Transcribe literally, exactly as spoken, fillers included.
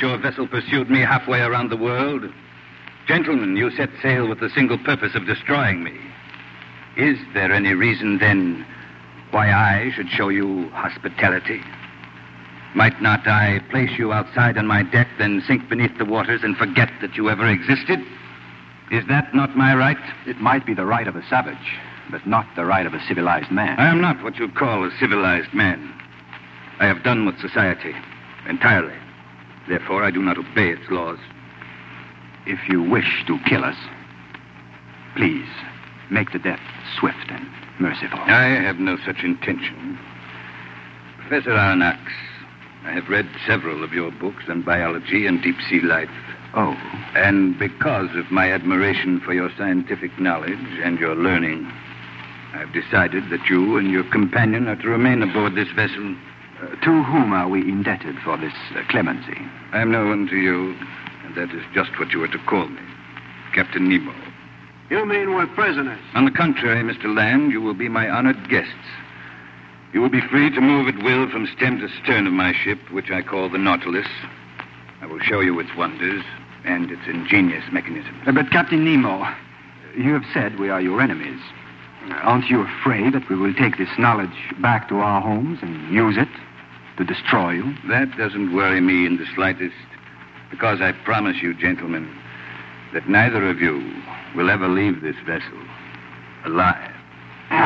your vessel pursued me halfway around the world. Gentlemen, you set sail with the single purpose of destroying me. Is there any reason, then, why I should show you hospitality? Might not I place you outside on my deck, then sink beneath the waters and forget that you ever existed? Is that not my right? It might be the right of a savage, but not the right of a civilized man. I am not what you call a civilized man. I have done with society, entirely. Therefore, I do not obey its laws. If you wish to kill us, please make the death swift and merciful. I have no such intention. Professor Aronnax, I have read several of your books on biology and deep-sea life. Oh. And because of my admiration for your scientific knowledge and your learning, I've decided that you and your companion are to remain aboard this vessel. Uh, to whom are we indebted for this uh, clemency? I am no one to you, and that is just what you are to call me, Captain Nemo. You mean we're prisoners? On the contrary, Mister Land, you will be my honored guests. You will be free to move at will from stem to stern of my ship, which I call the Nautilus. I will show you its wonders and its ingenious mechanisms. Uh, but, Captain Nemo, you have said we are your enemies. Aren't you afraid that we will take this knowledge back to our homes and use it to destroy you? That doesn't worry me in the slightest, because I promise you, gentlemen, that neither of you will ever leave this vessel alive.